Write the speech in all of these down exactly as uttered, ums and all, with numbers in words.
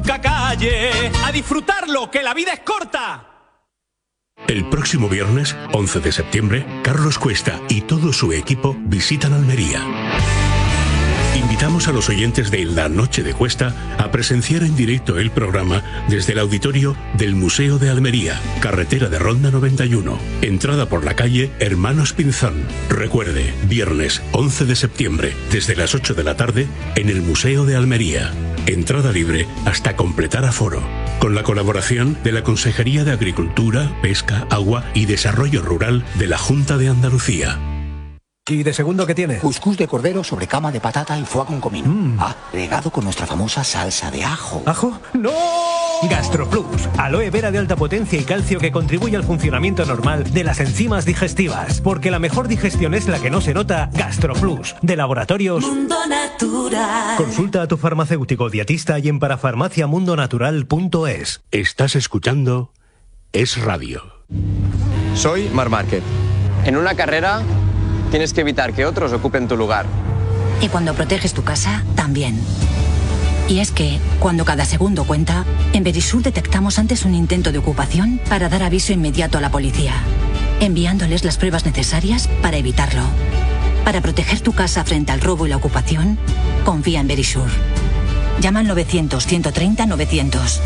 nunca calle. A disfrutarlo, que la vida es corta. El próximo viernes, once de septiembre, Carlos Cuesta y todo su equipo visitan Almería. Invitamos a los oyentes de La Noche de Cuesta a presenciar en directo el programa desde el auditorio del Museo de Almería, carretera de Ronda noventa y uno, entrada por la calle Hermanos Pinzón. Recuerde, viernes once de septiembre, desde las ocho de la tarde, en el Museo de Almería. Entrada libre hasta completar aforo. Con la colaboración de la Consejería de Agricultura, Pesca, Agua y Desarrollo Rural de la Junta de Andalucía. ¿Y de segundo qué tiene? Cuscús de cordero sobre cama de patata y foie con comino. Mm. Ah, regado con nuestra famosa salsa de ajo. ¿Ajo? ¡No! GastroPlus, aloe vera de alta potencia y calcio que contribuye al funcionamiento normal de las enzimas digestivas. Porque la mejor digestión es la que no se nota. GastroPlus, de Laboratorios Mundo Natural. Consulta a tu farmacéutico dietista y en parafarmacia mundo natural punto es. Estás escuchando Es Radio. Soy Marc Márquez. En una carrera tienes que evitar que otros ocupen tu lugar. Y cuando proteges tu casa, también. Y es que, cuando cada segundo cuenta, en Verisur detectamos antes un intento de ocupación para dar aviso inmediato a la policía, enviándoles las pruebas necesarias para evitarlo. Para proteger tu casa frente al robo y la ocupación, confía en Verisur. Llama al novecientos, ciento treinta, novecientos.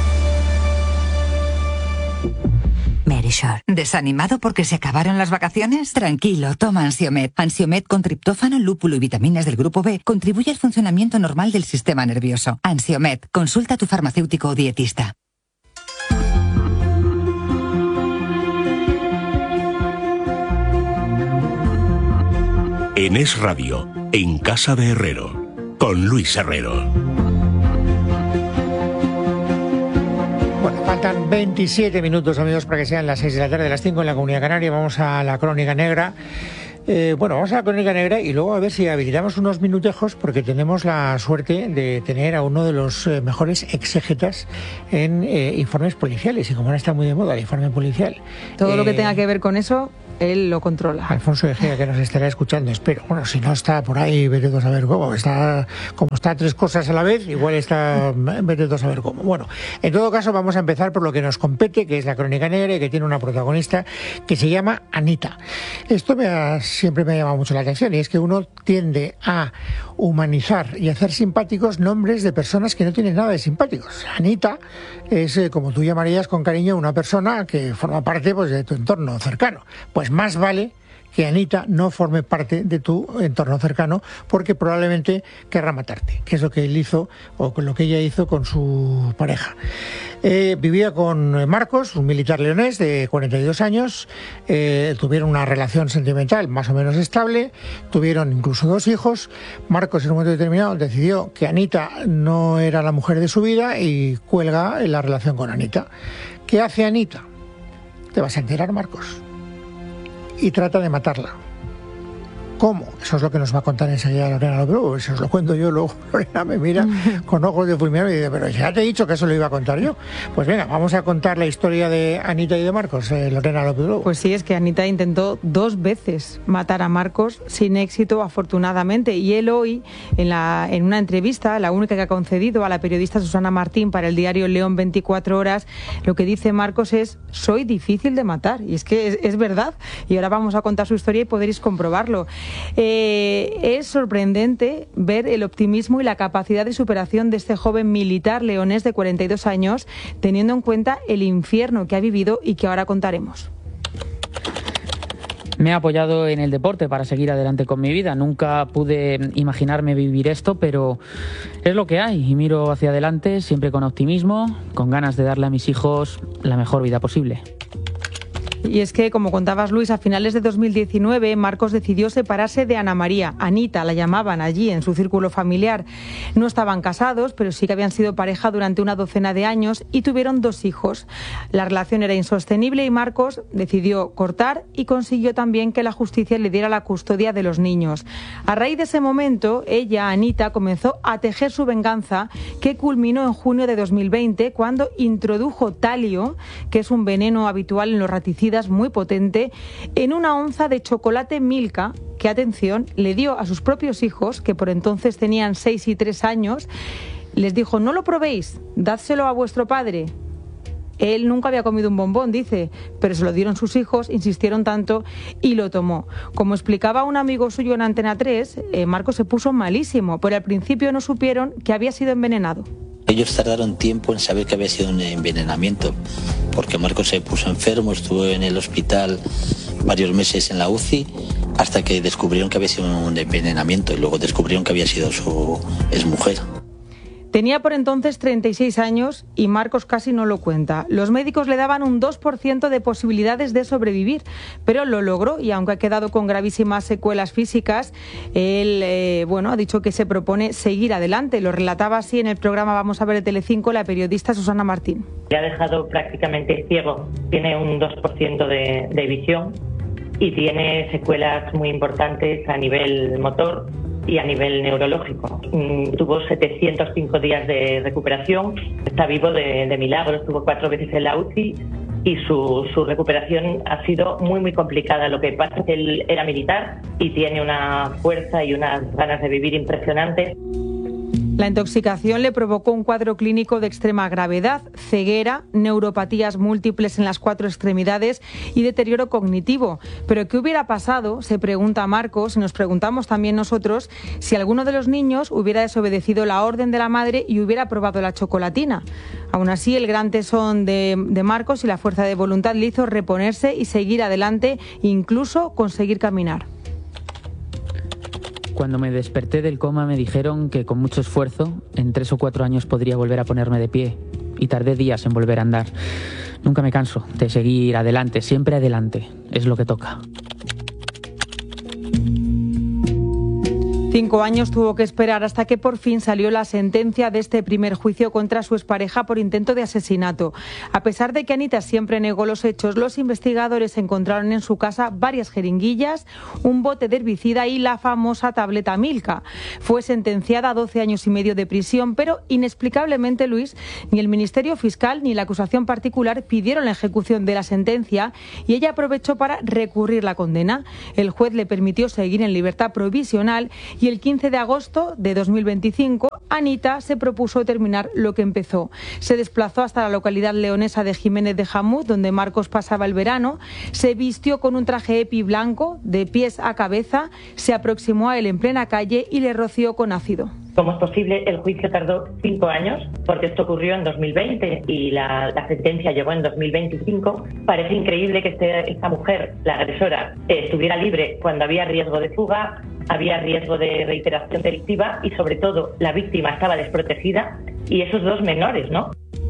Verisur. ¿Desanimado porque se acabaron las vacaciones? Tranquilo, toma Ansiomed. Ansiomed con triptófano, lúpulo y vitaminas del grupo B contribuye al funcionamiento normal del sistema nervioso. Ansiomed. Consulta a tu farmacéutico o dietista. En Es Radio, en Casa de Herrero, con Luis Herrero. Bueno, faltan veintisiete minutos, amigos, para que sean las seis de la tarde, las cinco en la Comunidad Canaria. Vamos a la Crónica Negra. Eh, bueno, vamos a la Crónica Negra y luego a ver si habilitamos unos minutejos, porque tenemos la suerte de tener a uno de los eh, mejores exégetas en eh, informes policiales. Y como ahora está muy de moda el informe policial, todo eh, lo que tenga que ver con eso, él lo controla. Alfonso Egea, que nos estará escuchando, espero. Bueno, si no está por ahí, vete a saber cómo. Está, como está tres cosas a la vez, igual está, vete a saber cómo. Bueno, en todo caso, vamos a empezar por lo que nos compete, que es la Crónica Negra, y que tiene una protagonista que se llama Anita. Esto me ha, siempre me ha llamado mucho la atención, y es que uno tiende a humanizar y hacer simpáticos nombres de personas que no tienen nada de simpáticos. Anita es, eh, como tú llamarías con cariño, una persona que forma parte, pues, de tu entorno cercano. Pues más vale que Anita no forme parte de tu entorno cercano, porque probablemente querrá matarte, que es lo que él hizo, o lo que ella hizo con su pareja. Eh, vivía con Marcos, un militar leonés de cuarenta y dos años, eh, tuvieron una relación sentimental más o menos estable, tuvieron incluso dos hijos. Marcos en un momento determinado decidió que Anita no era la mujer de su vida y cuelga en la relación con Anita. ¿Qué hace Anita? Te vas a enterar, Marcos. Y trata de matarla. ¿Cómo? Eso es lo que nos va a contar enseguida Lorena López. Si os lo cuento yo, luego Lorena me mira con ojos de fulminador y dice, pero ya te he dicho que eso lo iba a contar yo. Pues venga, vamos a contar la historia de Anita y de Marcos, eh, Lorena López. Pues sí, es que Anita intentó dos veces matar a Marcos, sin éxito, afortunadamente. Y él hoy, en, la, en una entrevista, la única que ha concedido a la periodista Susana Martín para el diario León veinticuatro horas, lo que dice Marcos es, soy difícil de matar. Y es que es, es verdad. Y ahora vamos a contar su historia y podréis comprobarlo. Eh, es sorprendente ver el optimismo y la capacidad de superación de este joven militar leonés de cuarenta y dos años, teniendo en cuenta el infierno que ha vivido y que ahora contaremos. Me he apoyado en el deporte para seguir adelante con mi vida. Nunca pude imaginarme vivir esto, pero es lo que hay. Y miro hacia adelante siempre con optimismo, con ganas de darle a mis hijos la mejor vida posible. Y es que, como contabas, Luis, a finales de dos mil diecinueve, Marcos decidió separarse de Ana María. Anita la llamaban allí en su círculo familiar. No estaban casados, pero sí que habían sido pareja durante una docena de años y tuvieron dos hijos. La relación era insostenible y Marcos decidió cortar y consiguió también que la justicia le diera la custodia de los niños. A raíz de ese momento, ella, Anita, comenzó a tejer su venganza, que culminó en junio de dos mil veinte, cuando introdujo talio, que es un veneno habitual en los raticidas, muy potente, en una onza de chocolate Milka, que, atención, le dio a sus propios hijos, que por entonces tenían seis y tres años, Les dijo: no lo probéis, dádselo a vuestro padre. Él nunca había comido un bombón, dice, pero se lo dieron sus hijos, insistieron tanto y lo tomó. Como explicaba un amigo suyo en Antena tres, eh, Marcos se puso malísimo, pero al principio no supieron que había sido envenenado. Ellos tardaron tiempo en saber que había sido un envenenamiento, porque Marcos se puso enfermo, estuvo en el hospital varios meses en la U C I, hasta que descubrieron que había sido un envenenamiento y luego descubrieron que había sido su exmujer. Tenía por entonces treinta y seis años y Marcos casi no lo cuenta. Los médicos le daban un dos por ciento de posibilidades de sobrevivir, pero lo logró y aunque ha quedado con gravísimas secuelas físicas, él eh, bueno, ha dicho que se propone seguir adelante. Lo relataba así en el programa Vamos a ver de Telecinco la periodista Susana Martín. Le ha dejado prácticamente ciego, tiene un dos por ciento de, de visión y tiene secuelas muy importantes a nivel motor y a nivel neurológico. Tuvo setecientos cinco días de recuperación, está vivo de, de milagro, estuvo cuatro veces en la U C I y su, su recuperación ha sido muy muy complicada. Lo que pasa es que él era militar y tiene una fuerza y unas ganas de vivir impresionantes. La intoxicación le provocó un cuadro clínico de extrema gravedad, ceguera, neuropatías múltiples en las cuatro extremidades y deterioro cognitivo. Pero ¿qué hubiera pasado? Se pregunta Marcos, y nos preguntamos también nosotros, si alguno de los niños hubiera desobedecido la orden de la madre y hubiera probado la chocolatina. Aún así, el gran tesón de, de Marcos y la fuerza de voluntad le hizo reponerse y seguir adelante, incluso conseguir caminar. Cuando me desperté del coma me dijeron que con mucho esfuerzo, en tres o cuatro años podría volver a ponerme de pie. Y tardé días en volver a andar. Nunca me canso de seguir adelante, siempre adelante. Es lo que toca. Cinco años tuvo que esperar hasta que por fin salió la sentencia de este primer juicio contra su expareja por intento de asesinato. A pesar de que Anita siempre negó los hechos, los investigadores encontraron en su casa varias jeringuillas, un bote de herbicida y la famosa tableta Milka. Fue sentenciada a doce años y medio de prisión, pero inexplicablemente, Luis, ni el Ministerio Fiscal ni la acusación particular pidieron la ejecución de la sentencia y ella aprovechó para recurrir la condena. El juez le permitió seguir en libertad provisional y el quince de agosto de dos mil veinticinco, Anita se propuso terminar lo que empezó. Se desplazó hasta la localidad leonesa de Jiménez de Jamuz, donde Marcos pasaba el verano, se vistió con un traje epi blanco, de pies a cabeza, se aproximó a él en plena calle y le roció con ácido. ¿Cómo es posible? El juicio tardó cinco años, porque esto ocurrió en dos mil veinte y la, la sentencia llegó en dos mil veinticinco. Parece increíble que este, esta mujer, la agresora, eh, estuviera libre cuando había riesgo de fuga, había riesgo de reiteración delictiva y, sobre todo, la víctima estaba desprotegida y esos dos menores, ¿no?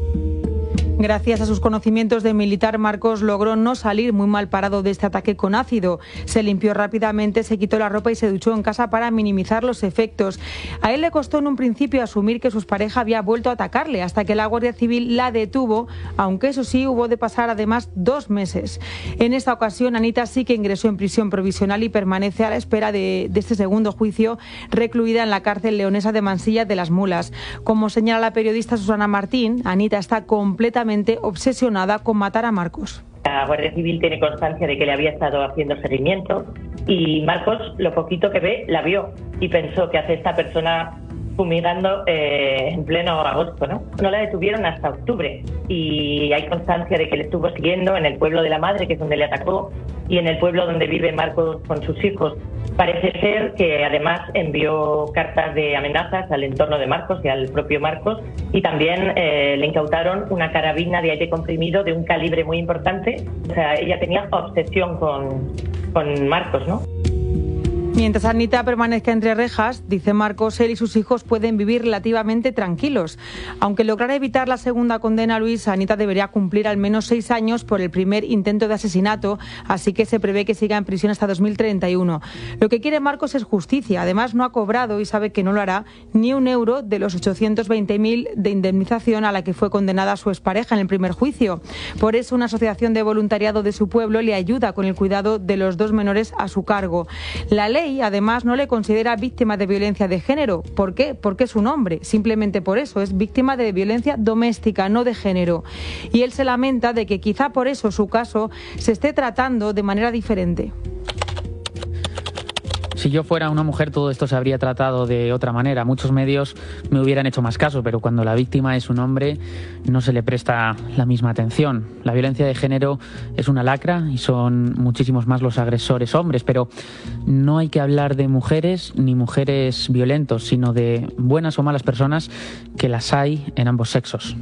Gracias a sus conocimientos de militar, Marcos logró no salir muy mal parado de este ataque con ácido. Se limpió rápidamente, se quitó la ropa y se duchó en casa para minimizar los efectos. A él le costó en un principio asumir que su pareja había vuelto a atacarle, hasta que la Guardia Civil la detuvo, aunque eso sí, hubo de pasar además dos meses. En esta ocasión, Anita sí que ingresó en prisión provisional y permanece a la espera de, de este segundo juicio, recluida en la cárcel leonesa de Mansilla de las Mulas. Como señala la periodista Susana Martín, Anita está completamente obsesionada con matar a Marcos. La Guardia Civil tiene constancia de que le había estado haciendo seguimiento y Marcos, lo poquito que ve, la vio y pensó que hace esta persona fumigando eh, en pleno agosto, ¿no? No la detuvieron hasta octubre y hay constancia de que le estuvo siguiendo en el pueblo de la madre, que es donde le atacó, y en el pueblo donde vive Marcos con sus hijos. Parece ser que además envió cartas de amenazas al entorno de Marcos y al propio Marcos y también eh, le incautaron una carabina de aire comprimido de un calibre muy importante. O sea, ella tenía obsesión con, con Marcos, ¿no? Mientras Anita permanezca entre rejas, dice Marcos, él y sus hijos pueden vivir relativamente tranquilos. Aunque lograra evitar la segunda condena, Luis, Anita debería cumplir al menos seis años por el primer intento de asesinato, así que se prevé que siga en prisión hasta dos mil treinta y uno. Lo que quiere Marcos es justicia. Además, no ha cobrado, y sabe que no lo hará, ni un euro de los ochocientos veinte mil de indemnización a la que fue condenada su expareja en el primer juicio. Por eso, una asociación de voluntariado de su pueblo le ayuda con el cuidado de los dos menores a su cargo. La ley además no le considera víctima de violencia de género. ¿Por qué? Porque es un hombre, simplemente por eso, es víctima de violencia doméstica, no de género. Y él se lamenta de que quizá por eso su caso se esté tratando de manera diferente. si yo fuera una mujer todo esto se habría tratado de otra manera. Muchos medios me hubieran hecho más caso, pero cuando la víctima es un hombre no se le presta la misma atención. La violencia de género es una lacra y son muchísimos más los agresores hombres, pero no hay que hablar de mujeres ni mujeres violentos, sino de buenas o malas personas, que las hay en ambos sexos.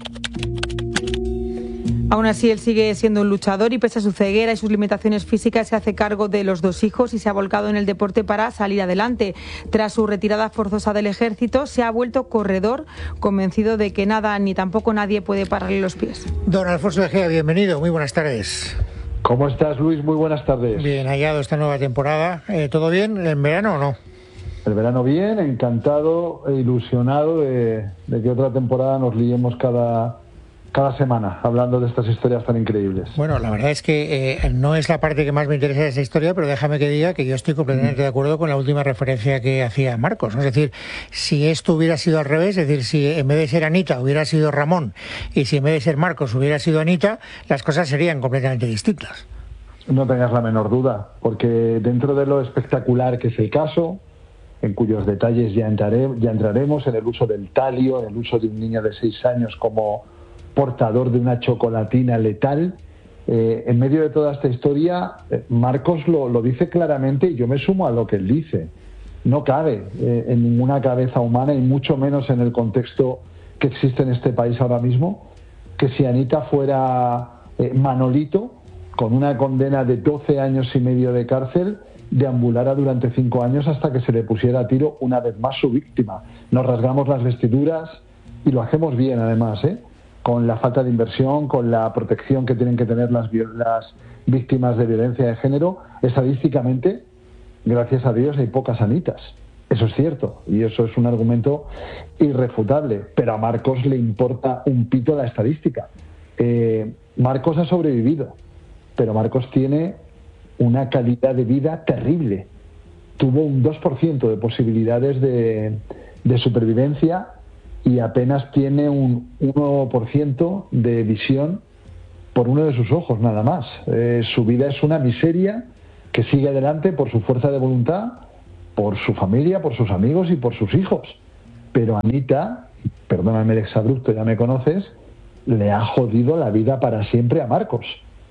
Aún así, él sigue siendo un luchador y pese a su ceguera y sus limitaciones físicas se hace cargo de los dos hijos y se ha volcado en el deporte para salir adelante. Tras su retirada forzosa del ejército, se ha vuelto corredor, convencido de que nada ni tampoco nadie puede pararle los pies. Don Alfonso Egea, bienvenido, muy buenas tardes. ¿Cómo estás, Luis? Muy buenas tardes. Bien, hallado esta nueva temporada. Eh, ¿Todo bien en verano o no? El verano bien, encantado e ilusionado de, de que otra temporada nos liemos cada... cada semana, hablando de estas historias tan increíbles. Bueno, la verdad es que eh, no es la parte que más me interesa de esta historia, pero déjame que diga que yo estoy completamente de acuerdo con la última referencia que hacía Marcos, ¿no? Es decir, si esto hubiera sido al revés, es decir, si en vez de ser Anita hubiera sido Ramón y si en vez de ser Marcos hubiera sido Anita, las cosas serían completamente distintas. No tengas la menor duda, porque dentro de lo espectacular que es el caso, en cuyos detalles ya, entrare, ya entraremos, en el uso del talio, en el uso de un niño de seis años como portador de una chocolatina letal, eh, en medio de toda esta historia, eh, Marcos lo, lo dice claramente y yo me sumo a lo que él dice. No cabe eh, en ninguna cabeza humana y mucho menos en el contexto que existe en este país ahora mismo, que si Anita fuera eh, Manolito, con una condena de doce años y medio de cárcel, deambulara durante cinco años hasta que se le pusiera a tiro una vez más su víctima. Nos rasgamos las vestiduras y lo hacemos bien además, ¿eh? Con la falta de inversión, con la protección que tienen que tener las, las víctimas de violencia de género. Estadísticamente, gracias a Dios, hay pocas Anitas. Eso es cierto, y eso es un argumento irrefutable, pero a Marcos le importa un pito la estadística. Eh, Marcos ha sobrevivido, pero Marcos tiene una calidad de vida terrible. Tuvo un dos por ciento de posibilidades de, de supervivencia y apenas tiene un uno por ciento de visión por uno de sus ojos, nada más. Eh, su vida es una miseria que sigue adelante por su fuerza de voluntad, por su familia, por sus amigos y por sus hijos. Pero Anita, perdóname el exabrupto, ya me conoces, le ha jodido la vida para siempre a Marcos.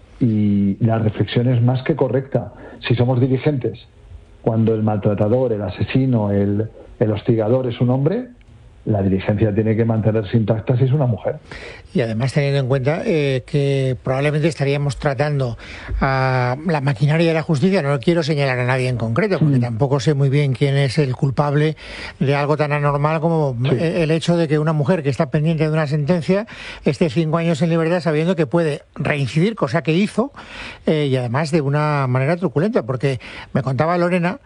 Y la reflexión es más que correcta. Si somos dirigentes, cuando el maltratador, el asesino, el, el hostigador es un hombre, la dirigencia tiene que mantenerse intacta si es una mujer. Y además teniendo en cuenta eh, que probablemente estaríamos tratando a la maquinaria de la justicia, no quiero señalar a nadie en concreto, porque mm. tampoco sé muy bien quién es el culpable de algo tan anormal como sí. el hecho de que una mujer que está pendiente de una sentencia esté cinco años en libertad sabiendo que puede reincidir, cosa que hizo, eh, y además de una manera truculenta, porque me contaba Lorena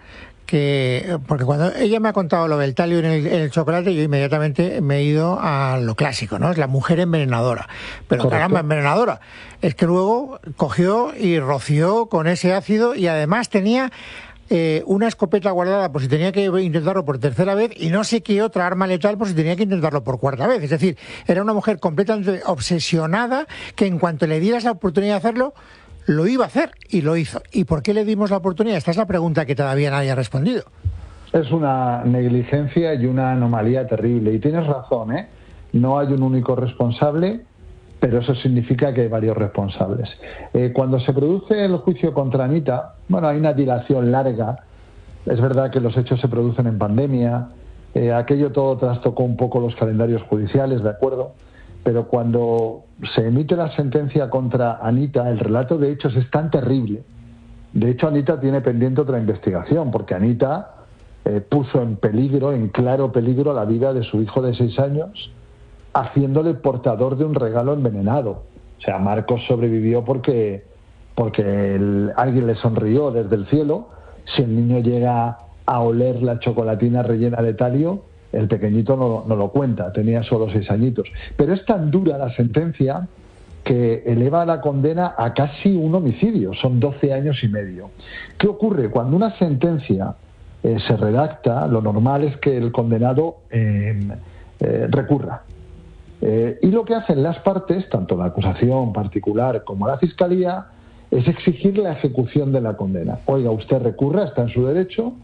que, porque cuando ella me ha contado lo del talio en el, en el chocolate, yo inmediatamente me he ido a lo clásico, ¿no? Es la mujer envenenadora. Pero Correcto. Caramba, envenenadora. Es que luego cogió y roció con ese ácido y además tenía eh, una escopeta guardada por si tenía que intentarlo por tercera vez y no sé qué otra arma letal por si tenía que intentarlo por cuarta vez. Es decir, era una mujer completamente obsesionada que en cuanto le dieras la oportunidad de hacerlo, lo iba a hacer y lo hizo. ¿Y por qué le dimos la oportunidad? Esta es la pregunta que todavía nadie ha respondido. Es una negligencia y una anomalía terrible. Y tienes razón, ¿eh? No hay un único responsable, pero eso significa que hay varios responsables. Eh, cuando se produce el juicio contra Anita, bueno, hay una dilación larga. Es verdad que los hechos se producen en pandemia. Eh, aquello todo trastocó un poco los calendarios judiciales, ¿de acuerdo? Pero cuando se emite la sentencia contra Anita, el relato de hechos es tan terrible. De hecho, Anita tiene pendiente otra investigación, porque Anita eh, puso en peligro, en claro peligro, la vida de su hijo de seis años, haciéndole portador de un regalo envenenado. O sea, Marcos sobrevivió porque, porque el, alguien le sonrió desde el cielo. Si el niño llega a oler la chocolatina rellena de talio, el pequeñito no, no lo cuenta, tenía solo seis añitos. Pero es tan dura la sentencia que eleva la condena a casi un homicidio, son doce años y medio. ¿Qué ocurre? Cuando una sentencia eh, se redacta, lo normal es que el condenado eh, eh, recurra. Eh, y lo que hacen las partes, tanto la acusación particular como la fiscalía, es exigir la ejecución de la condena. Oiga, usted recurra, está en su derecho,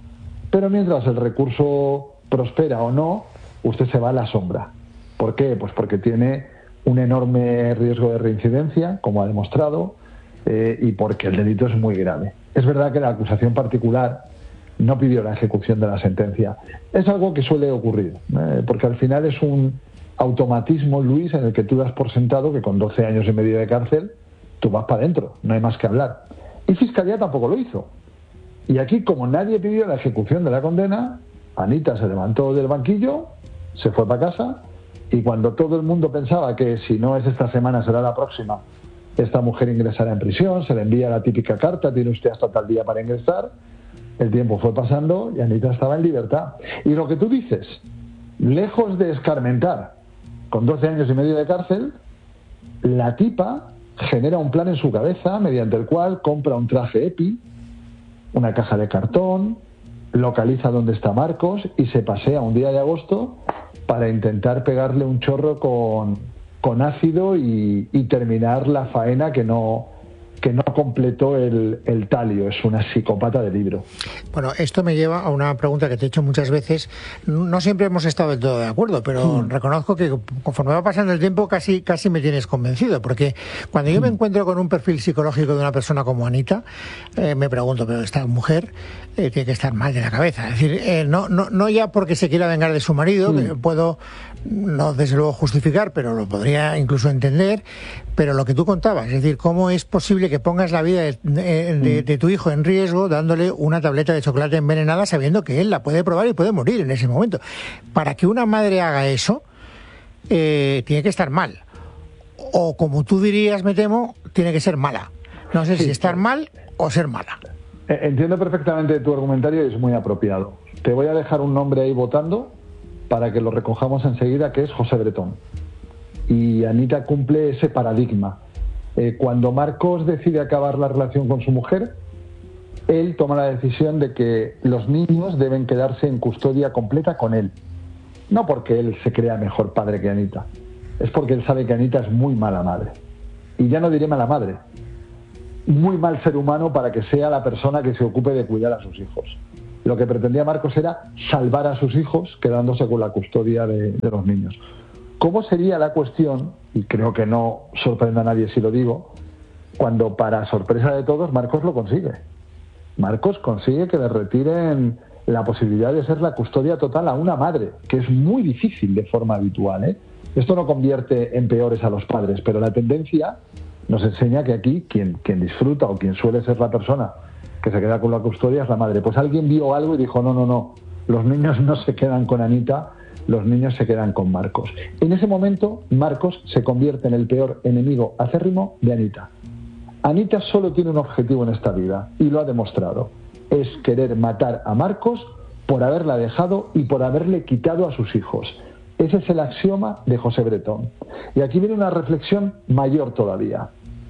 Pero mientras el recurso prospera o no, usted se va a la sombra. ¿Por qué? Pues porque tiene un enorme riesgo de reincidencia, como ha demostrado, eh, y porque el delito es muy grave. Es verdad que la acusación particular no pidió la ejecución de la sentencia. Es algo que suele ocurrir, eh, porque al final es un automatismo, Luis, en el que tú das por sentado que con doce años y medio de cárcel tú vas para adentro, no hay más que hablar. Y Fiscalía tampoco lo hizo. Y aquí, como nadie pidió la ejecución de la condena, Anita se levantó del banquillo, se fue para casa, y cuando todo el mundo pensaba que si no es esta semana será la próxima, esta mujer ingresará en prisión, se le envía la típica carta, tiene usted hasta tal día para ingresar, el tiempo fue pasando y Anita estaba en libertad. Y lo que tú dices, lejos de escarmentar, con doce años y medio de cárcel, la tipa genera un plan en su cabeza mediante el cual compra un traje EPI, una caja de cartón, localiza dónde está Marcos y se pasea un día de agosto para intentar pegarle un chorro con, con ácido y, y terminar la faena que no, que no completó el, el talio. Es una psicópata de libro. Bueno, esto me lleva a una pregunta que te he hecho muchas veces. No siempre hemos estado del todo de acuerdo, pero mm. reconozco que conforme va pasando el tiempo casi, casi me tienes convencido, porque cuando yo mm. me encuentro con un perfil psicológico de una persona como Anita, eh, me pregunto, pero esta mujer eh, tiene que estar mal de la cabeza. Es decir, eh, no, no, no ya porque se quiera vengar de su marido, mm. que puedo, no desde luego justificar, pero lo podría incluso entender, pero lo que tú contabas, es decir, ¿cómo es posible que pongas la vida de, de, de, de tu hijo en riesgo dándole una tableta de chocolate envenenada sabiendo que él la puede probar y puede morir en ese momento? Para que una madre haga eso, eh, tiene que estar mal. O como tú dirías, me temo, tiene que ser mala. No sé sí, si estar mal o ser mala. Entiendo perfectamente tu argumentario y es muy apropiado. Te voy a dejar un nombre ahí votando para que lo recojamos enseguida, que es José Bretón. Y Anita cumple ese paradigma. Eh, cuando Marcos decide acabar la relación con su mujer, él toma la decisión de que los niños deben quedarse en custodia completa con él. No porque él se crea mejor padre que Anita, es porque él sabe que Anita es muy mala madre. Y ya no diré mala madre, muy mal ser humano para que sea la persona que se ocupe de cuidar a sus hijos. Lo que pretendía Marcos era salvar a sus hijos quedándose con la custodia de, de los niños. ¿Cómo sería la cuestión, y creo que no sorprende a nadie si lo digo, cuando para sorpresa de todos Marcos lo consigue? Marcos consigue que le retiren la posibilidad de ser la custodia total a una madre, que es muy difícil de forma habitual, ¿eh? Esto no convierte en peores a los padres, pero la tendencia nos enseña que aquí quien, quien disfruta o quien suele ser la persona que se queda con la custodia es la madre. Pues alguien vio algo y dijo, no, no, no, los niños no se quedan con Anita, los niños se quedan con Marcos. En ese momento, Marcos se convierte en el peor enemigo acérrimo de Anita. Anita solo tiene un objetivo en esta vida, y lo ha demostrado. Es querer matar a Marcos por haberla dejado y por haberle quitado a sus hijos. Ese es el axioma de José Bretón. Y aquí viene una reflexión mayor todavía.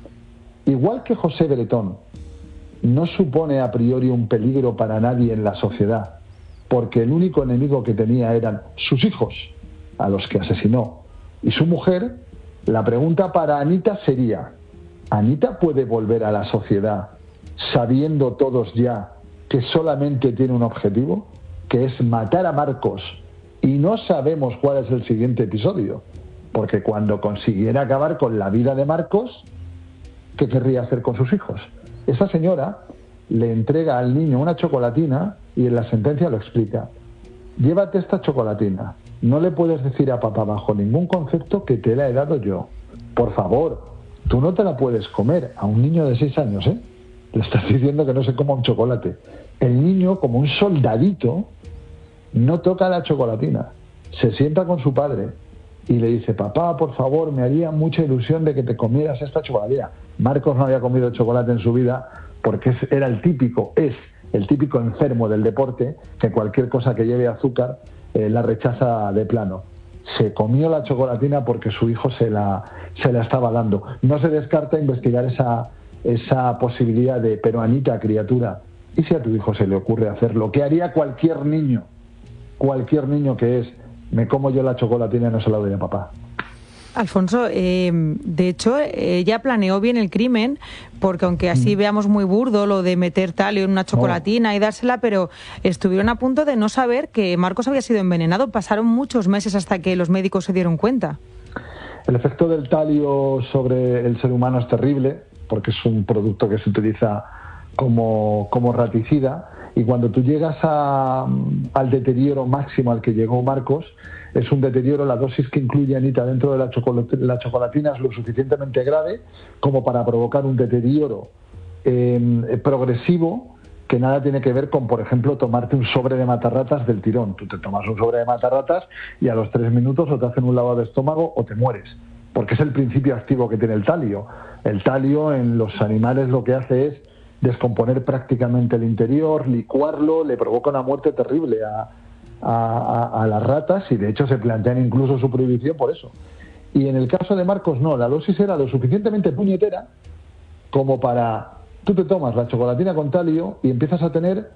Igual que José Bretón no supone a priori un peligro para nadie en la sociedad, porque el único enemigo que tenía eran sus hijos, a los que asesinó, y su mujer, la pregunta para Anita sería, ¿Anita puede volver a la sociedad sabiendo todos ya que solamente tiene un objetivo, que es matar a Marcos, y no sabemos cuál es el siguiente episodio? Porque cuando consiguiera acabar con la vida de Marcos, ¿qué querría hacer con sus hijos? Esa señora le entrega al niño una chocolatina y en la sentencia lo explica. Llévate esta chocolatina. No le puedes decir a papá bajo ningún concepto que te la he dado yo. Por favor, tú no te la puedes comer a un niño de seis años, ¿eh? Le estás diciendo que no se coma un chocolate. El niño, como un soldadito, no toca la chocolatina. Se sienta con su padre y le dice, papá, por favor, me haría mucha ilusión de que te comieras esta chocolatina. Marcos no había comido chocolate en su vida porque era el típico, es el típico enfermo del deporte que cualquier cosa que lleve azúcar eh, la rechaza de plano. Se comió la chocolatina porque su hijo se la, se la estaba dando. No se descarta investigar esa, esa posibilidad de, pero Anita, criatura, ¿y si a tu hijo se le ocurre hacer lo que haría cualquier niño? Cualquier niño que es, me como yo la chocolatina y no se la doy a papá. Alfonso, eh, de hecho, ella planeó bien el crimen, porque aunque así mm. veamos muy burdo lo de meter talio en una chocolatina no. y dársela, pero estuvieron a punto de no saber que Marcos había sido envenenado. Pasaron muchos meses hasta que los médicos se dieron cuenta. El efecto del talio sobre el ser humano es terrible, porque es un producto que se utiliza como, como raticida, y cuando tú llegas a, al deterioro máximo al que llegó Marcos, es un deterioro, la dosis que incluye Anita dentro de la, chocolat- la chocolatina es lo suficientemente grave como para provocar un deterioro eh, progresivo que nada tiene que ver con, por ejemplo, tomarte un sobre de matarratas del tirón. Tú te tomas un sobre de matarratas y a los tres minutos o te hacen un lavado de estómago o te mueres, porque es el principio activo que tiene el talio. El talio en los animales lo que hace es descomponer prácticamente el interior, licuarlo, le provoca una muerte terrible a A, a, a las ratas, y de hecho se plantean incluso su prohibición por eso. Y en el caso de Marcos no, la dosis era lo suficientemente puñetera como para, tú te tomas la chocolatina con talio y empiezas a tener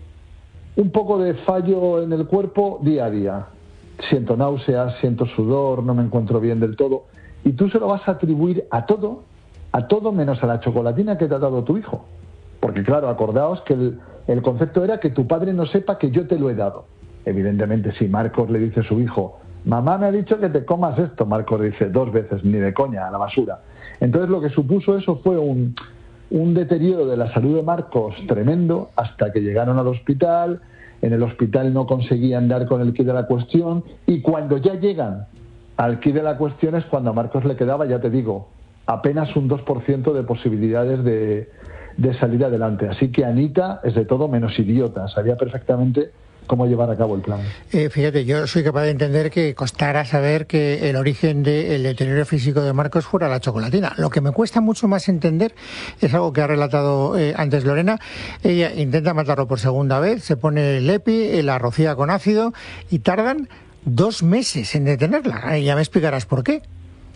un poco de fallo en el cuerpo día a día. Siento náuseas, siento sudor, no me encuentro bien del todo, y tú se lo vas a atribuir a todo, a todo menos a la chocolatina que te ha dado tu hijo. Porque claro, acordaos que el, el concepto era que tu padre no sepa que yo te lo he dado. Evidentemente, si Marcos le dice a su hijo, mamá me ha dicho que te comas esto, Marcos dice dos veces, ni de coña, a la basura. Entonces lo que supuso eso fue un, un deterioro de la salud de Marcos tremendo, hasta que llegaron al hospital. En el hospital no conseguían dar con el quid de la cuestión, y cuando ya llegan al quid de la cuestión es cuando a Marcos le quedaba, ya te digo, apenas un dos por ciento de posibilidades de, de salir adelante. Así que Anita es de todo menos idiota, sabía perfectamente cómo llevar a cabo el plan. Eh, fíjate, yo soy capaz de entender que costara saber que el origen del deterioro físico de Marcos fuera la chocolatina. Lo que me cuesta mucho más entender es algo que ha relatado eh, antes Lorena. Ella intenta matarlo por segunda vez, se pone el EPI, la rocía con ácido, y tardan dos meses en detenerla. Eh, ya me explicarás por qué.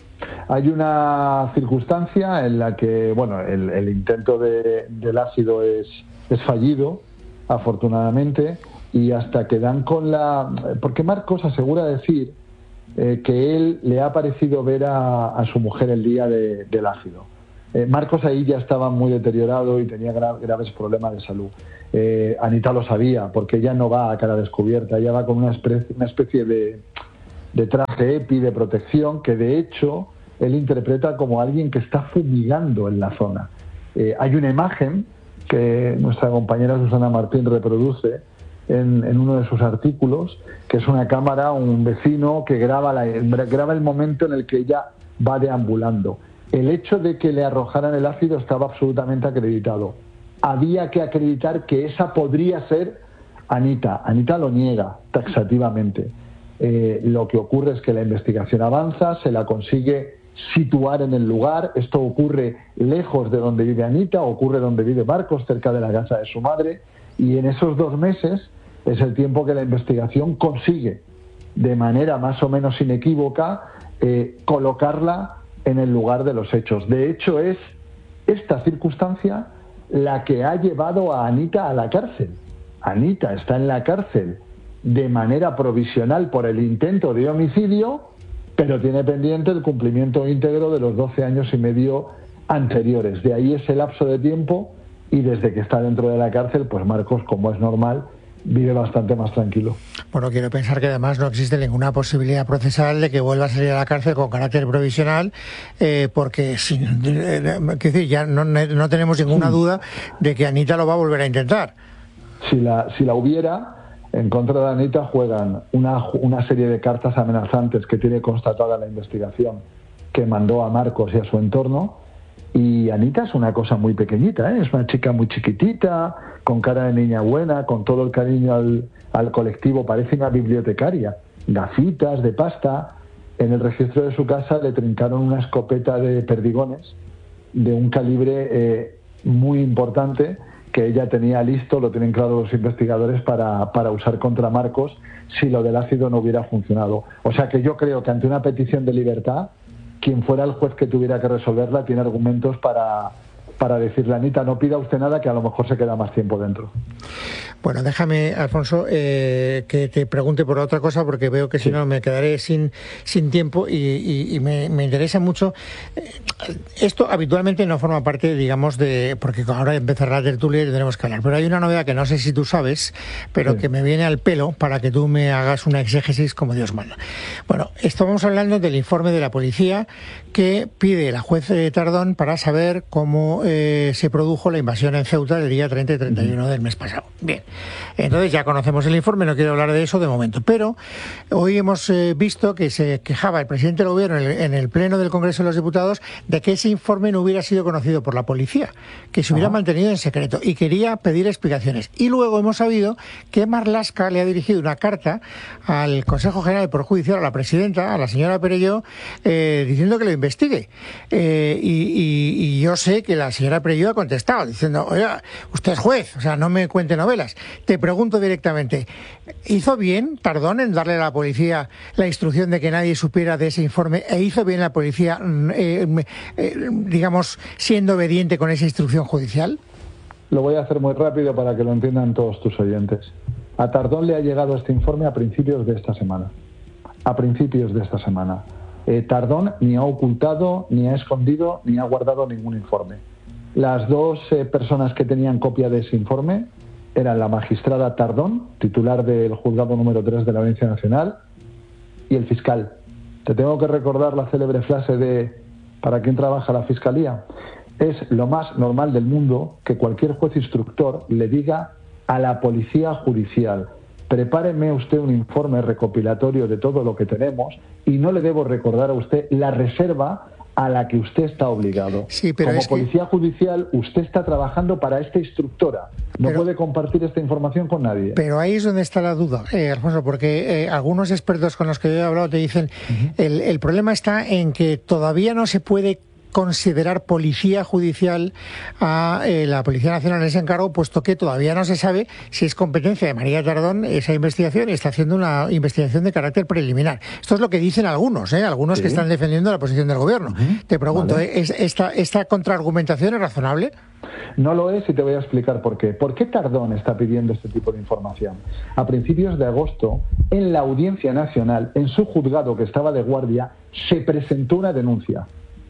Hay una circunstancia en la que, bueno, el, el intento de, del ácido es, es fallido, afortunadamente, y hasta que dan con la... Porque Marcos asegura decir eh, que él le ha parecido ver a, a su mujer el día de, del ácido. Eh, Marcos ahí ya estaba muy deteriorado y tenía gra- graves problemas de salud. Eh, Anita lo sabía, porque ella no va a cara descubierta, ella va con una especie, una especie de, de traje EPI de protección que de hecho él interpreta como alguien que está fumigando en la zona. Eh, hay una imagen que nuestra compañera Susana Martín reproduce En, en uno de sus artículos, que es una cámara, un vecino que graba, la, graba el momento en el que ella va deambulando. El hecho de que le arrojaran el ácido estaba absolutamente acreditado. Había que acreditar que esa podría ser Anita. Anita lo niega taxativamente. Eh, lo que ocurre es que la investigación avanza, se la consigue situar en el lugar. Esto ocurre lejos de donde vive Anita, ocurre donde vive Marcos, cerca de la casa de su madre, y en esos dos meses es el tiempo que la investigación consigue, de manera más o menos inequívoca, eh, colocarla en el lugar de los hechos. De hecho, es esta circunstancia la que ha llevado a Anita a la cárcel. Anita está en la cárcel de manera provisional por el intento de homicidio, pero tiene pendiente el cumplimiento íntegro de los doce años y medio anteriores. De ahí ese lapso de tiempo, y desde que está dentro de la cárcel, pues Marcos, como es normal, vive bastante más tranquilo. Bueno, quiero pensar que además no existe ninguna posibilidad procesal de que vuelva a salir a la cárcel con carácter provisional, eh, porque sin, eh, que decir, ya no, no tenemos ninguna sí. duda de que Anita lo va a volver a intentar. Si la, si la hubiera, en contra de Anita juegan una, una serie de cartas amenazantes que tiene constatada la investigación, que mandó a Marcos y a su entorno. Y Anita es una cosa muy pequeñita, ¿eh? Es una chica muy chiquitita, con cara de niña buena, con todo el cariño al, al colectivo, parece una bibliotecaria, gafitas de pasta. En el registro de su casa le trincaron una escopeta de perdigones de un calibre eh, muy importante, que ella tenía listo, lo tienen claro los investigadores, para, para usar contra Marcos si lo del ácido no hubiera funcionado. O sea que yo creo que ante una petición de libertad, quien fuera el juez que tuviera que resolverla tiene argumentos para, para decirle, Anita, no pida usted nada, que a lo mejor se queda más tiempo dentro. Bueno, déjame, Alfonso, eh, que te pregunte por otra cosa, porque veo que si sí. no me quedaré sin, sin tiempo y, y, y me, me interesa mucho. Esto habitualmente no forma parte, digamos, de... porque ahora empezará la tertulia y tendremos que hablar. Pero hay una novedad que no sé si tú sabes, pero sí. que me viene al pelo para que tú me hagas una exégesis como Dios manda. Bueno, estamos hablando del informe de la policía que pide la juez Tardón para saber cómo eh, se produjo la invasión en Ceuta el día treinta y treinta y uno del mes pasado. Bien, entonces ya conocemos el informe, no quiero hablar de eso de momento, pero hoy hemos eh, visto que se quejaba el presidente del gobierno en el, en el pleno del Congreso de los Diputados de que ese informe no hubiera sido conocido por la policía, que se hubiera Ajá. mantenido en secreto, y quería pedir explicaciones. Y luego hemos sabido que Marlaska le ha dirigido una carta al Consejo General del Poder Judicial, a la presidenta, a la señora Perelló, eh, diciendo que lo investigue. Eh, y, y, y yo sé que la señora Perelló ha contestado diciendo, oiga, usted es juez, o sea, no me cuente novelas. Te pregunto directamente, ¿hizo bien Tardón en darle a la policía la instrucción de que nadie supiera de ese informe? ¿E hizo bien la policía, eh, eh, digamos, siendo obediente con esa instrucción judicial? Lo voy a hacer muy rápido para que lo entiendan todos tus oyentes. A Tardón le ha llegado este informe a principios de esta semana. A principios de esta semana. Eh, Tardón ni ha ocultado, ni ha escondido, ni ha guardado ningún informe. Las dos eh, personas que tenían copia de ese informe eran la magistrada Tardón, titular del juzgado número tres de la Audiencia Nacional, y el fiscal. Te tengo que recordar la célebre frase de ¿para quién trabaja la Fiscalía? Es lo más normal del mundo que cualquier juez instructor le diga a la policía judicial: prepáreme usted un informe recopilatorio de todo lo que tenemos, y no le debo recordar a usted la reserva a la que usted está obligado. Sí, pero Como es policía que... judicial, usted está trabajando para esta instructora. No pero, puede compartir esta información con nadie. Pero ahí es donde está la duda, eh, Alfonso, porque eh, algunos expertos con los que yo he hablado te dicen, uh-huh. el, el problema está en que todavía no se puede considerar policía judicial a eh, la Policía Nacional en ese encargo, puesto que todavía no se sabe si es competencia de María Tardón esa investigación, y está haciendo una investigación de carácter preliminar. Esto es lo que dicen algunos, ¿eh? algunos sí. que están defendiendo la posición del gobierno. Uh-huh. Te pregunto, vale. ¿es, esta, ¿esta contraargumentación es razonable? No lo es, y te voy a explicar por qué. ¿Por qué Tardón está pidiendo este tipo de información? A principios de agosto, en la Audiencia Nacional, en su juzgado que estaba de guardia, se presentó una denuncia.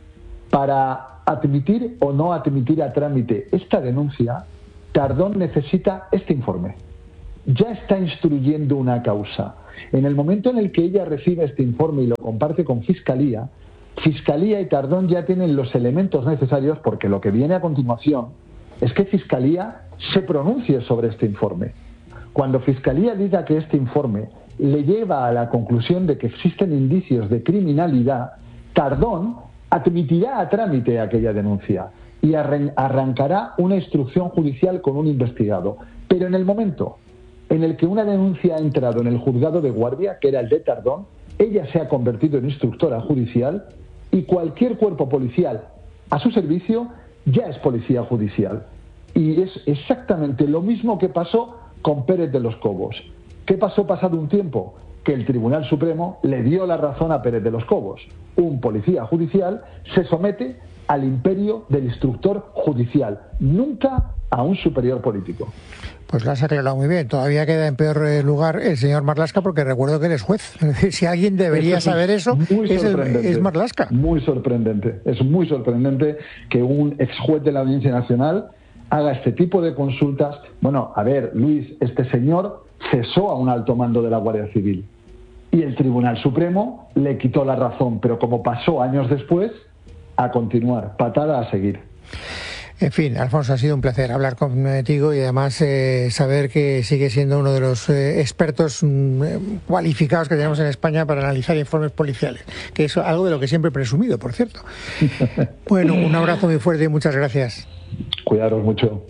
Para admitir o no admitir a trámite esta denuncia, Tardón necesita este informe. Ya está instruyendo una causa. En el momento en el que ella recibe este informe y lo comparte con Fiscalía, Fiscalía y Tardón ya tienen los elementos necesarios, porque lo que viene a continuación es que Fiscalía se pronuncie sobre este informe. Cuando Fiscalía diga que este informe le lleva a la conclusión de que existen indicios de criminalidad, Tardón admitirá a trámite aquella denuncia y arrancará una instrucción judicial con un investigado. Pero en el momento en el que una denuncia ha entrado en el juzgado de guardia, que era el de Tardón, ella se ha convertido en instructora judicial, y cualquier cuerpo policial a su servicio ya es policía judicial. Y es exactamente lo mismo que pasó con Pérez de los Cobos. ¿Qué pasó pasado un tiempo? Que el Tribunal Supremo le dio la razón a Pérez de los Cobos. Un policía judicial se somete al imperio del instructor judicial, nunca a un superior político. Pues lo has aclarado muy bien. Todavía queda en peor lugar el señor Marlaska, porque recuerdo que él es juez. Si alguien debería eso saber eso, es, el, es Marlaska. Muy sorprendente. Es muy sorprendente que un ex juez de la Audiencia Nacional haga este tipo de consultas. Bueno, a ver, Luis, este señor cesó a un alto mando de la Guardia Civil y el Tribunal Supremo le quitó la razón, pero como pasó años después, a continuar, patada a seguir. En fin, Alfonso, ha sido un placer hablar contigo, y además eh, saber que sigue siendo uno de los eh, expertos eh, cualificados que tenemos en España para analizar informes policiales, que es algo de lo que siempre he presumido, por cierto. Bueno, un abrazo muy fuerte y muchas gracias. Cuidaros mucho.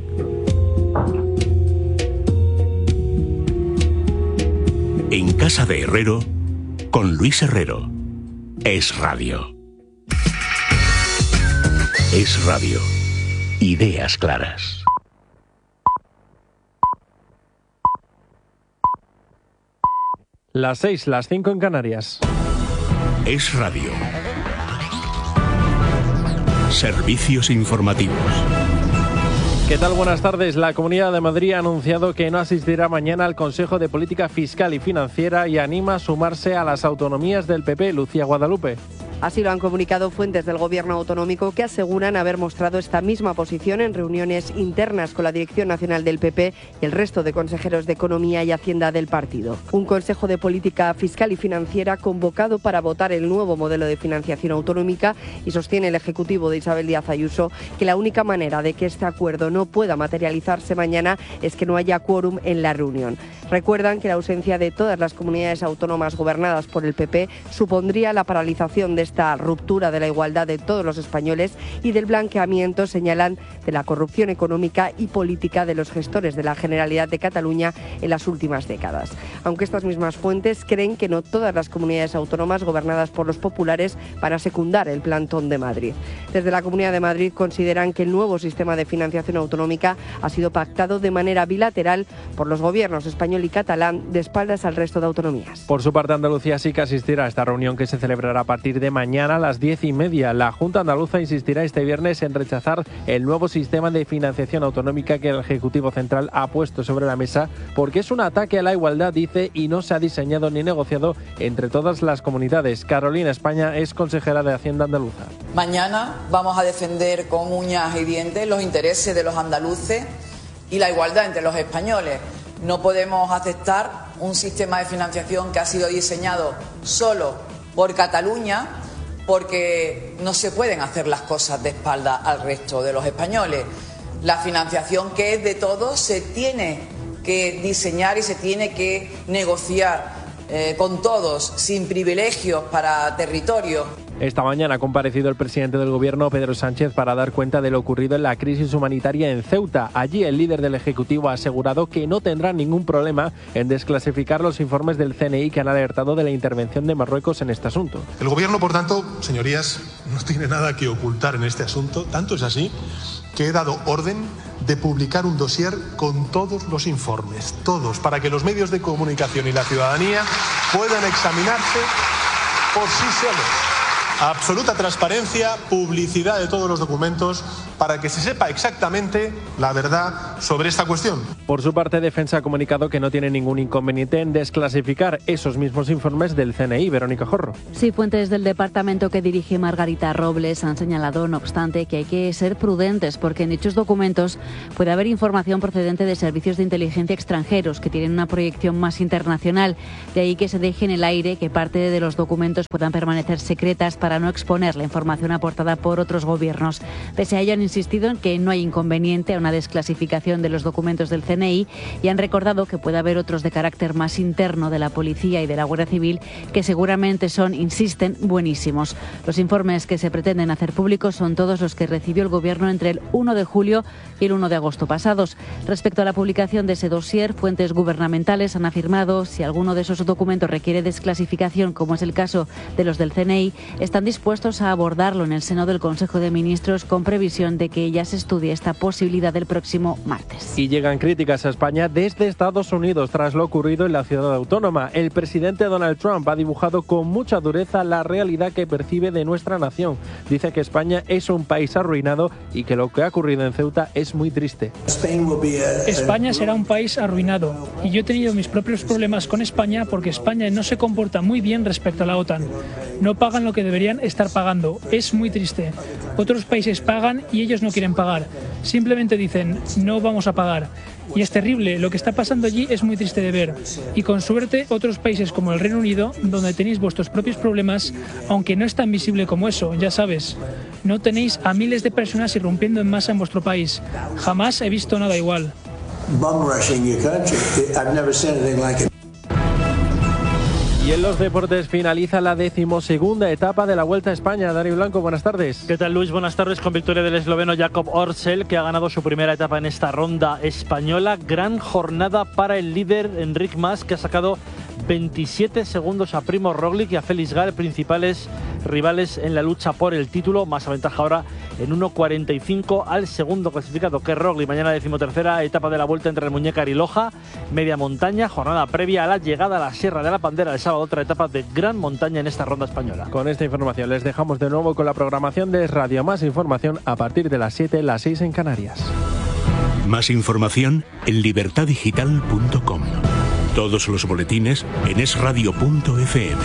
En Casa de Herrero, con Luis Herrero. Es Radio. Es Radio. Ideas claras. Las seis, las cinco en Canarias. Es Radio. Servicios informativos. ¿Qué tal? Buenas tardes. La Comunidad de Madrid ha anunciado que no asistirá mañana al Consejo de Política Fiscal y Financiera y anima a sumarse a las autonomías del P P. Lucía Guadalupe. Así lo han comunicado fuentes del Gobierno autonómico que aseguran haber mostrado esta misma posición en reuniones internas con la Dirección Nacional del P P y el resto de consejeros de Economía y Hacienda del partido. Un Consejo de Política Fiscal y Financiera convocado para votar el nuevo modelo de financiación autonómica, y sostiene el Ejecutivo de Isabel Díaz Ayuso que la única manera de que este acuerdo no pueda materializarse mañana es que no haya quórum en la reunión. Recuerdan que la ausencia de todas las comunidades autónomas gobernadas por el P P supondría la paralización de esta ruptura de la igualdad de todos los españoles y del blanqueamiento, señalan, de la corrupción económica y política de los gestores de la Generalidad de Cataluña en las últimas décadas. Aunque estas mismas fuentes creen que no todas las comunidades autónomas gobernadas por los populares van a secundar el plantón de Madrid. Desde la Comunidad de Madrid consideran que el nuevo sistema de financiación autonómica ha sido pactado de manera bilateral por los gobiernos español y catalán, de espaldas al resto de autonomías. Por su parte, Andalucía sí que asistirá a esta reunión que se celebrará a partir de mañana a las diez y media. La Junta Andaluza insistirá este viernes en rechazar el nuevo sistema de financiación autonómica que el Ejecutivo Central ha puesto sobre la mesa porque es un ataque a la igualdad, dice, y no se ha diseñado ni negociado entre todas las comunidades. Carolina España es consejera de Hacienda andaluza. Mañana vamos a defender con uñas y dientes los intereses de los andaluces y la igualdad entre los españoles. No podemos aceptar un sistema de financiación que ha sido diseñado solo por Cataluña, porque no se pueden hacer las cosas de espalda al resto de los españoles. La financiación, que es de todos, se tiene que diseñar y se tiene que negociar eh, con todos, sin privilegios para territorios. Esta mañana ha comparecido el presidente del Gobierno, Pedro Sánchez, para dar cuenta de lo ocurrido en la crisis humanitaria en Ceuta. Allí el líder del Ejecutivo ha asegurado que no tendrá ningún problema en desclasificar los informes del C N I que han alertado de la intervención de Marruecos en este asunto. El Gobierno, por tanto, señorías, no tiene nada que ocultar en este asunto. Tanto es así que he dado orden de publicar un dossier con todos los informes, todos, para que los medios de comunicación y la ciudadanía puedan examinarse por sí solos. Absoluta transparencia, publicidad de todos los documentos para que se sepa exactamente la verdad sobre esta cuestión. Por su parte, Defensa ha comunicado que no tiene ningún inconveniente en desclasificar esos mismos informes del C N I. Verónica Jorro. Sí, fuentes del departamento que dirige Margarita Robles han señalado, no obstante, que hay que ser prudentes porque en dichos documentos puede haber información procedente de servicios de inteligencia extranjeros que tienen una proyección más internacional. De ahí que se deje en el aire que parte de los documentos puedan permanecer secretas para no exponer la información aportada por otros gobiernos. Pese a ello, han insistido en que no hay inconveniente a una desclasificación de los documentos del C N I y han recordado que puede haber otros de carácter más interno de la Policía y de la Guardia Civil que seguramente son, insisten, buenísimos. Los informes que se pretenden hacer públicos son todos los que recibió el Gobierno entre el uno de julio y el uno de agosto pasados. Respecto a la publicación de ese dossier, fuentes gubernamentales han afirmado si alguno de esos documentos requiere desclasificación, como es el caso de los del C N I, están dispuestos a abordarlo en el seno del Consejo de Ministros con previsión de que ya se estudie esta posibilidad el próximo martes. Y llegan críticas a España desde Estados Unidos tras lo ocurrido en la ciudad autónoma. El presidente Donald Trump ha dibujado con mucha dureza la realidad que percibe de nuestra nación. Dice que España es un país arruinado y que lo que ha ocurrido en Ceuta es muy triste. España será un país arruinado y yo he tenido mis propios problemas con España porque España no se comporta muy bien respecto a la OTAN. No pagan lo que deberían estar pagando. Es muy triste. Otros países pagan y ellos no quieren pagar. Simplemente dicen, no vamos a pagar. Y es terrible. Lo que está pasando allí es muy triste de ver. Y con suerte, otros países como el Reino Unido, donde tenéis vuestros propios problemas, aunque no es tan visible como eso, ya sabes. No tenéis a miles de personas irrumpiendo en masa en vuestro país. Jamás he visto nada igual. Y en los deportes finaliza la decimosegunda etapa de la Vuelta a España. Dani Blanco, buenas tardes. ¿Qué tal, Luis? Buenas tardes. Con victoria del esloveno Jakob Orsel, que ha ganado su primera etapa en esta ronda española. Gran jornada para el líder Enric Mas, que ha sacado veintisiete segundos a Primož Roglič y a Felix Gall, principales rivales en la lucha por el título. Más aventaja ahora en uno cuarenta y cinco al segundo clasificado, que es Rogli. Mañana decimotercera etapa de la Vuelta entre Remuñécar y Loja, media montaña, jornada previa a la llegada a la Sierra de la Pandera el sábado, otra etapa de gran montaña en esta ronda española. Con esta información les dejamos de nuevo con la programación de Radio. Más información a partir de las siete, las seis en Canarias. Más información en libertad digital punto com. Todos los boletines en es radio punto efe eme.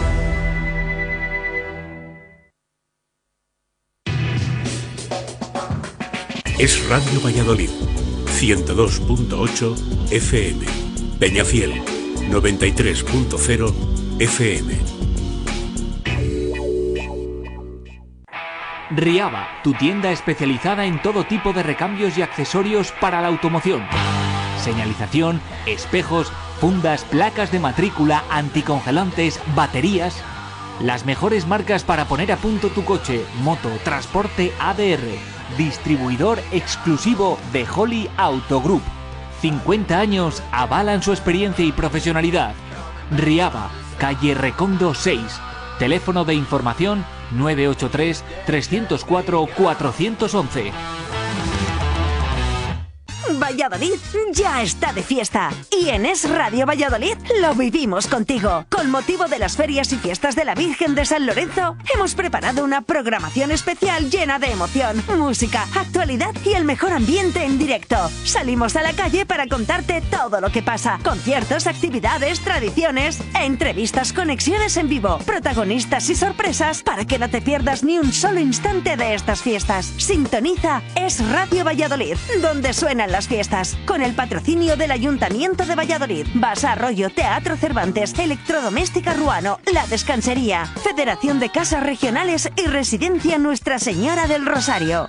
Es Radio Valladolid, ciento dos punto ocho efe eme. Peñafiel, noventa y tres punto cero efe eme. Riaba, tu tienda especializada en todo tipo de recambios y accesorios para la automoción. Señalización, espejos, fundas, placas de matrícula, anticongelantes, baterías. Las mejores marcas para poner a punto tu coche, moto, transporte A D R. Distribuidor exclusivo de Holly Auto Group. cincuenta años avalan su experiencia y profesionalidad. Riaba, calle Recondo seis. Teléfono de información nueve ocho tres, tres cero cuatro, cuatro uno uno. Valladolid ya está de fiesta y en Es Radio Valladolid lo vivimos contigo. Con motivo de las ferias y fiestas de la Virgen de San Lorenzo, hemos preparado una programación especial llena de emoción, música, actualidad y el mejor ambiente en directo. Salimos a la calle para contarte todo lo que pasa. Conciertos, actividades, tradiciones, entrevistas, conexiones en vivo, protagonistas y sorpresas para que no te pierdas ni un solo instante de estas fiestas. Sintoniza Es Radio Valladolid, donde suenan las fiestas, con el patrocinio del Ayuntamiento de Valladolid, Basa Arroyo, Teatro Cervantes, Electrodoméstica Ruano, La Descansería, Federación de Casas Regionales y Residencia Nuestra Señora del Rosario.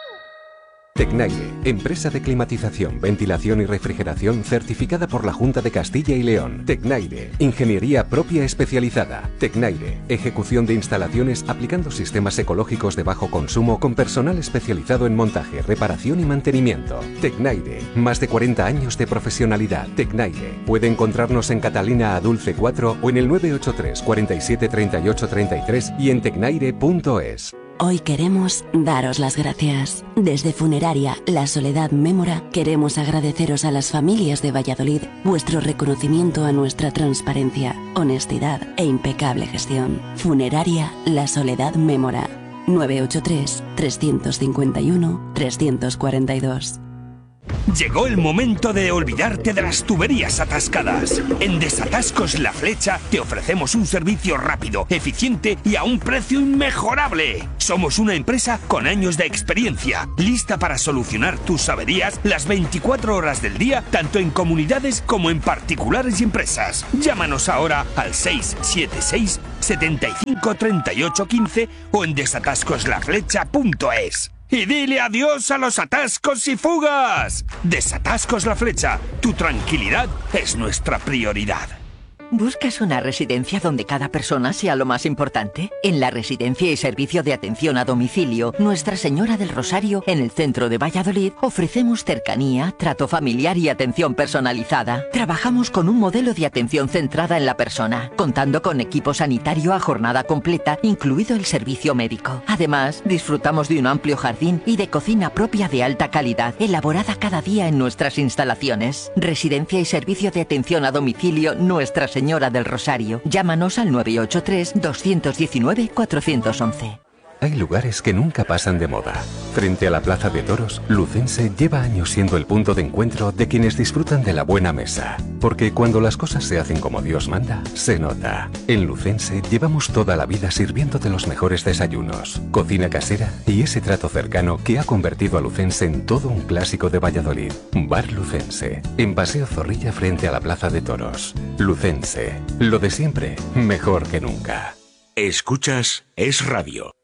Tecnaire, empresa de climatización, ventilación y refrigeración certificada por la Junta de Castilla y León. Tecnaire, ingeniería propia especializada. Tecnaire, ejecución de instalaciones aplicando sistemas ecológicos de bajo consumo con personal especializado en montaje, reparación y mantenimiento. Tecnaire, más de cuarenta años de profesionalidad. Tecnaire, puede encontrarnos en Catalina Adulce cuatro o en el nueve ocho tres, cuarenta y siete, treinta y ocho, treinta y tres y en tecnaire punto es. Hoy queremos daros las gracias. Desde Funeraria La Soledad Mémora queremos agradeceros a las familias de Valladolid vuestro reconocimiento a nuestra transparencia, honestidad e impecable gestión. Funeraria La Soledad Mémora. nueve ocho tres, tres cinco uno, tres cuatro dos. Llegó el momento de olvidarte de las tuberías atascadas. En Desatascos La Flecha te ofrecemos un servicio rápido, eficiente y a un precio inmejorable. Somos una empresa con años de experiencia, lista para solucionar tus averías las veinticuatro horas del día, tanto en comunidades como en particulares y empresas. Llámanos ahora al seis siete seis, setenta y cinco, treinta y ocho, quince o en desatascos la flecha punto es. Y dile adiós a los atascos y fugas. Desatascos La Flecha. Tu tranquilidad es nuestra prioridad. ¿Buscas una residencia donde cada persona sea lo más importante? En la Residencia y Servicio de Atención a Domicilio Nuestra Señora del Rosario, en el centro de Valladolid, ofrecemos cercanía, trato familiar y atención personalizada. Trabajamos con un modelo de atención centrada en la persona, contando con equipo sanitario a jornada completa, incluido el servicio médico. Además, disfrutamos de un amplio jardín y de cocina propia de alta calidad, elaborada cada día en nuestras instalaciones. Residencia y Servicio de Atención a Domicilio Nuestra Señora Señora del Rosario. Llámanos al nueve ocho tres, dos uno nueve, cuatro uno uno. Hay lugares que nunca pasan de moda. Frente a la Plaza de Toros, Lucense lleva años siendo el punto de encuentro de quienes disfrutan de la buena mesa. Porque cuando las cosas se hacen como Dios manda, se nota. En Lucense llevamos toda la vida sirviéndote los mejores desayunos, cocina casera y ese trato cercano que ha convertido a Lucense en todo un clásico de Valladolid. Bar Lucense, en Paseo Zorrilla frente a la Plaza de Toros. Lucense, lo de siempre, mejor que nunca. Escuchas Es Radio.